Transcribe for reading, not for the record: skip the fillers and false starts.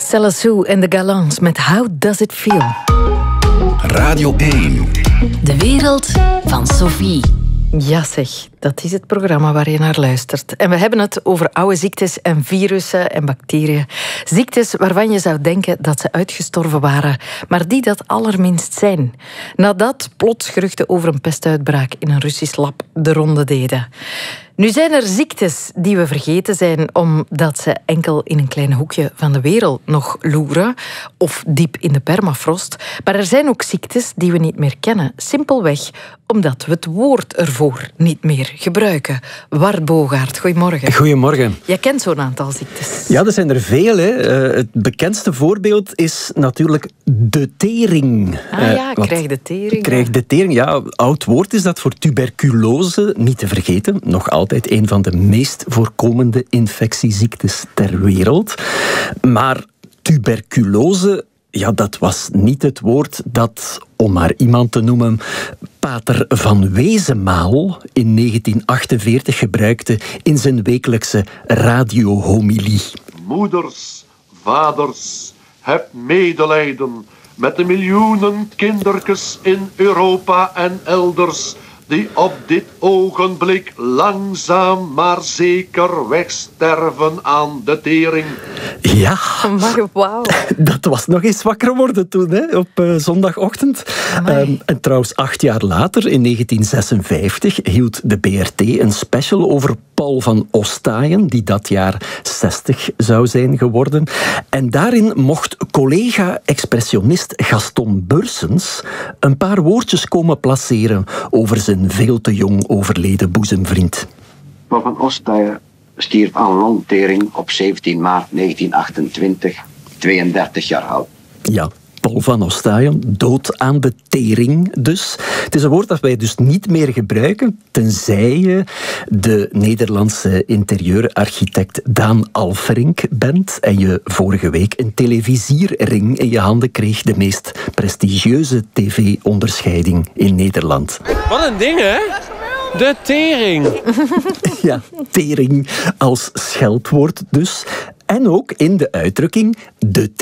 Stella Sue en de Galants met How Does It Feel? Radio 1. De wereld van Sophie. Ja zeg, dat is het programma waar je naar luistert. En we hebben het over oude ziektes en virussen en bacteriën. Ziektes waarvan je zou denken dat ze uitgestorven waren, maar die dat allerminst zijn. Nadat plots geruchten over een pestuitbraak in een Russisch lab de ronde deden. Nu zijn er ziektes die we vergeten zijn omdat ze enkel in een klein hoekje van de wereld nog loeren of diep in de permafrost. Maar er zijn ook ziektes die we niet meer kennen. Simpelweg omdat we het woord ervoor niet meer gebruiken. Wart Bogaert, goedemorgen. Goedemorgen. Jij kent zo'n aantal ziektes. Ja, er zijn er veel. Hè. Het bekendste voorbeeld is natuurlijk de tering. Krijg de tering. Krijg de tering, ja. Oud woord is dat voor tuberculose, niet te vergeten. Nog altijd een van de meest voorkomende infectieziektes ter wereld. Maar tuberculose, ja, dat was niet het woord dat, om maar iemand te noemen, Pater van Wezenmaal in 1948 gebruikte in zijn wekelijkse radiohomilie. Moeders, vaders, heb medelijden met de miljoenen kindertjes in Europa en elders die op dit ogenblik langzaam maar zeker wegsterven aan de tering. Ja, Maar wauw. dat was nog eens wakker worden toen, hè, op zondagochtend. En trouwens, 8 jaar later, in 1956, hield de BRT een special over Paul van Ostaaien, die dat jaar 60 zou zijn geworden. En daarin mocht collega-expressionist Gaston Bursens een paar woordjes komen placeren over zijn veel te jong overleden boezemvriend. Paul van Ostaaien stierf aan longtering op 17 maart 1928, 32 jaar oud. Ja, Paul van Ostaaien, dood aan de tering dus. Het is een woord dat wij dus niet meer gebruiken, tenzij je de Nederlandse interieurarchitect Daan Alferink bent en je vorige week een televisierring in je handen kreeg, de meest prestigieuze tv-onderscheiding in Nederland. Wat een ding, hè? De tering. Ja, tering als scheldwoord dus. En ook in de uitdrukking de